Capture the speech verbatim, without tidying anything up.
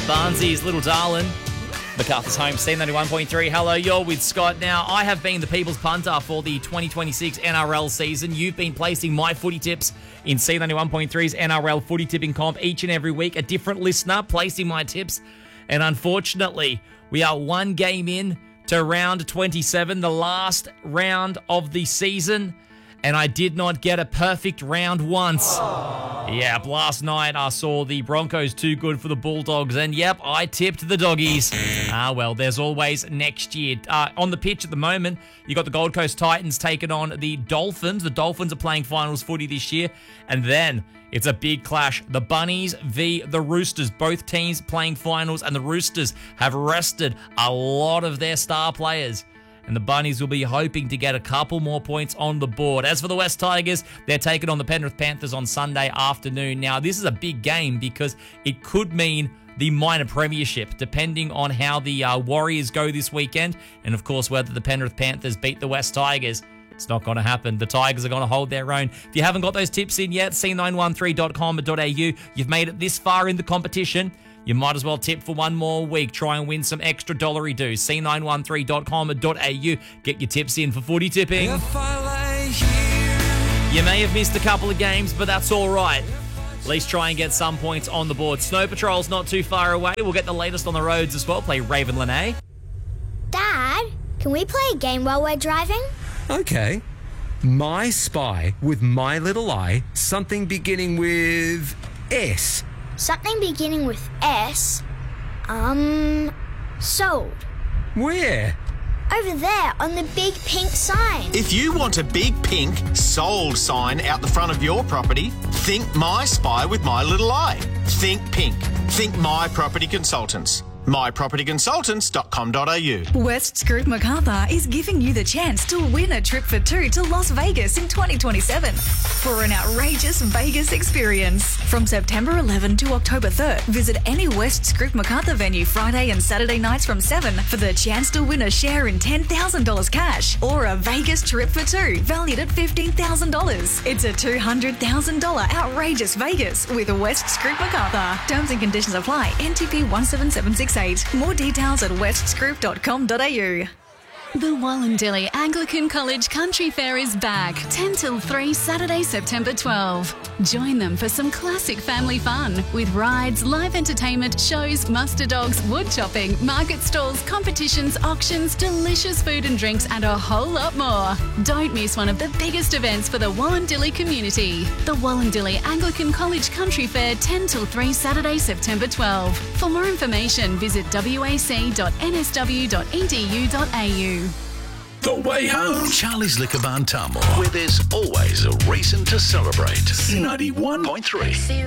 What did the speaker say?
Barnsley's little darling. MacArthur's home, C ninety-one point three. Hello, you're with Scott. Now, I have been the people's punter for the twenty twenty-six N R L season. You've been placing my footy tips in C ninety-one point three's N R L footy tipping comp each and every week. A different listener placing my tips. And unfortunately, we are one game in to round twenty-seven, the last round of the season. And I did not get a perfect round once. Yep, last night I saw the Broncos too good for the Bulldogs, and yep, I tipped the doggies. Ah, well, there's always next year. Uh, on the pitch at the moment, you got the Gold Coast Titans taking on the Dolphins. The Dolphins are playing finals footy this year, and then it's a big clash. The Bunnies v the Roosters. Both teams playing finals, and the Roosters have rested a lot of their star players. And the Bunnies will be hoping to get a couple more points on the board. As for the West Tigers, they're taking on the Penrith Panthers on Sunday afternoon. Now, this is a big game because it could mean the minor premiership, depending on how the uh, Warriors go this weekend. And, of course, whether the Penrith Panthers beat the West Tigers. It's not going to happen. The Tigers are going to hold their own. If you haven't got those tips in yet, c nine one three dot com dot a u. You've made it this far in the competition. You might as well tip for one more week. Try and win some extra dollary do. c nine one three dot com dot a u. Get your tips in for footy tipping. You may have missed a couple of games, but that's all right. At least try and get some points on the board. Snow Patrol's not too far away. We'll get the latest on the roads as well. Play Raven Lene. Dad, can we play a game while we're driving? Okay. My Spy with My Little Eye, something beginning with S. Something beginning with S. Um, sold. Where? Over there on the big pink sign. If you want a big pink sold sign out the front of your property, think My Spy with My Little Eye. Think pink. Think My Property Consultants. my property consultants dot com dot a u. West Group Macarthur is giving you the chance to win a trip for two to Las Vegas in twenty twenty-seven for an outrageous Vegas experience. From September eleventh to October third, visit any West Group Macarthur venue Friday and Saturday nights from seven for the chance to win a share in ten thousand dollars cash or a Vegas trip for two valued at fifteen thousand dollars. It's a two hundred thousand dollars outrageous Vegas with West Group Macarthur. Terms and conditions apply. N T P one seven seven six eight. More details at west group dot com dot a u. The Wallandilly Anglican College Country Fair is back, ten till three, Saturday, September twelfth. Join them for some classic family fun with rides, live entertainment, shows, muster dogs, wood chopping, market stalls, competitions, auctions, delicious food and drinks, and a whole lot more. Don't miss one of the biggest events for the Wallandilly community. The Wallandilly Anglican College Country Fair, ten till three, Saturday, September twelfth. For more information, visit w a c dot n s w dot e d u dot a u. The Way Home. Charlie's Liquor Barn Tamworth, where there's always a reason to celebrate. ninety-one point three.